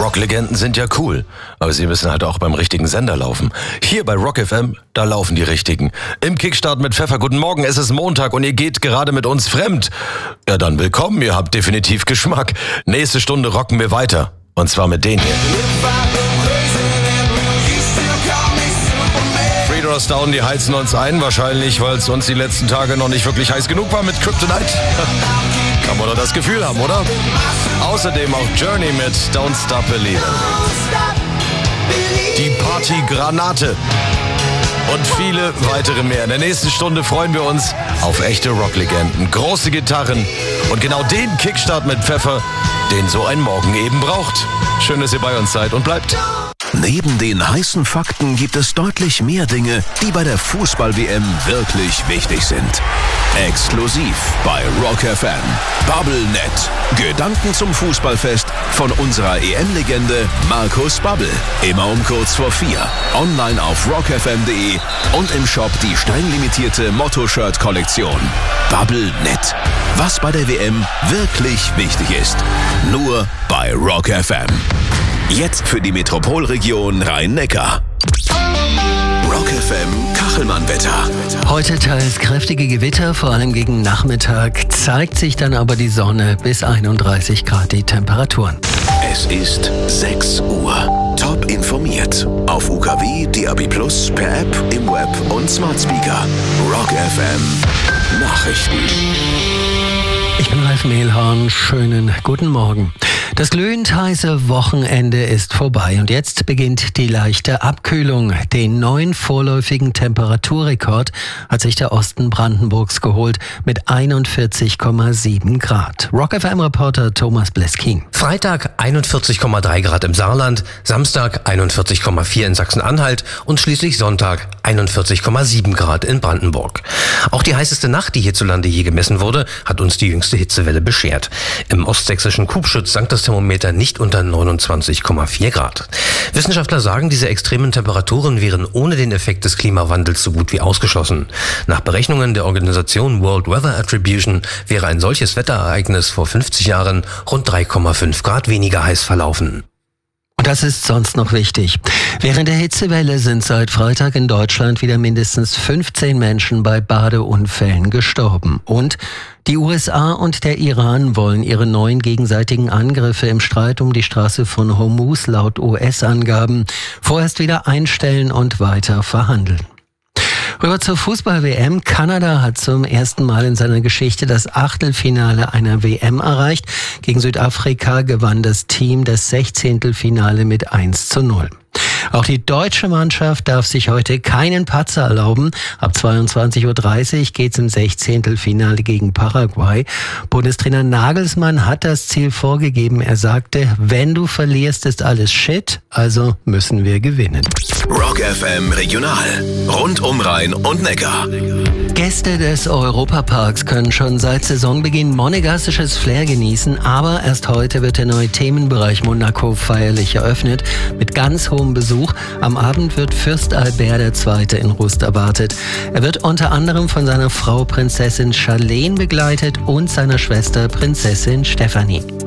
Rocklegenden sind ja cool, aber sie müssen halt auch beim richtigen Sender laufen. Hier bei Rock FM, da laufen die richtigen. Im Kickstart mit Pfeffer, guten Morgen, es ist Montag und ihr geht gerade mit uns fremd. Ja, dann willkommen, ihr habt definitiv Geschmack. Nächste Stunde rocken wir weiter. Und zwar mit denen hier. Three Doors Down, die heizen uns ein, wahrscheinlich, weil es uns die letzten Tage noch nicht wirklich heiß genug war mit Kryptonite. Kann man doch das Gefühl haben, oder? Außerdem auch Journey mit Don't Stop Believin'. Die Partygranate. Und viele weitere mehr. In der nächsten Stunde freuen wir uns auf echte Rocklegenden, große Gitarren und genau den Kickstart mit Pfeffer, den so ein Morgen eben braucht. Schön, dass ihr bei uns seid und bleibt. Neben den heißen Fakten gibt es deutlich mehr Dinge, die bei der Fußball-WM wirklich wichtig sind. Exklusiv bei Rock FM. BubbleNet. Gedanken zum Fußballfest von unserer EM-Legende Markus Babbel. Immer um kurz vor 4. Online auf rockfm.de und im Shop die streng limitierte Motto-Shirt-Kollektion. BubbleNet. Was bei der WM wirklich wichtig ist. Nur bei Rock FM. Jetzt für die Metropolregion Rhein-Neckar. Rock FM Kachelmann-Wetter. Heute teils kräftige Gewitter, vor allem gegen Nachmittag. Zeigt sich dann aber die Sonne, bis 31 Grad die Temperaturen. Es ist 6 Uhr. Top informiert. Auf UKW, DAB+, per App, im Web und Smart Speaker. Rock FM Nachrichten. Ich bin Ralf Mehlhorn, schönen guten Morgen. Das glühend heiße Wochenende ist vorbei und jetzt beginnt die leichte Abkühlung. Den neuen vorläufigen Temperaturrekord hat sich der Osten Brandenburgs geholt mit 41,7 Grad. Rock FM-Reporter Thomas Bleskin. Freitag 41,3 Grad im Saarland, Samstag 41,4 in Sachsen-Anhalt und schließlich Sonntag 41,7 Grad in Brandenburg. Auch die heißeste Nacht, die hierzulande je gemessen wurde, hat uns die jüngste Hitzewelle beschert. Im ostsächsischen Kubschütz sank das Thermometer nicht unter 29,4 Grad. Wissenschaftler sagen, diese extremen Temperaturen wären ohne den Effekt des Klimawandels so gut wie ausgeschlossen. Nach Berechnungen der Organisation World Weather Attribution wäre ein solches Wetterereignis vor 50 Jahren rund 3,5 Grad weniger heiß verlaufen. Und das ist sonst noch wichtig. Während der Hitzewelle sind seit Freitag in Deutschland wieder mindestens 15 Menschen bei Badeunfällen gestorben. Und die USA und der Iran wollen ihre neuen gegenseitigen Angriffe im Streit um die Straße von Hormuz laut US-Angaben vorerst wieder einstellen und weiter verhandeln. Rüber zur Fußball-WM. Kanada hat zum ersten Mal in seiner Geschichte das Achtelfinale einer WM erreicht. Gegen Südafrika gewann das Team das 16. Finale mit 1:0. Auch die deutsche Mannschaft darf sich heute keinen Patzer erlauben. Ab 22:30 Uhr geht's im 16. Finale gegen Paraguay. Bundestrainer Nagelsmann hat das Ziel vorgegeben. Er sagte, wenn du verlierst, ist alles Shit, also müssen wir gewinnen. Rock FM Regional. Rund um Rhein und Neckar. Gäste des Europaparks können schon seit Saisonbeginn monegassisches Flair genießen, aber erst heute wird der neue Themenbereich Monaco feierlich eröffnet mit ganz hohem Besuch. Am Abend wird Fürst Albert II. In Rust erwartet. Er wird unter anderem von seiner Frau Prinzessin Charlene begleitet und seiner Schwester Prinzessin Stephanie.